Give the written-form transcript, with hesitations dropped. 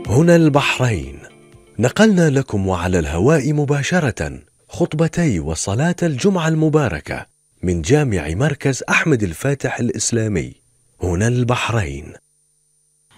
هنا البحرين. نقلنا لكم وعلى الهواء مباشرة خطبتي وصلاة الجمعة المباركة من جامع مركز أحمد الفاتح الإسلامي. هنا البحرين.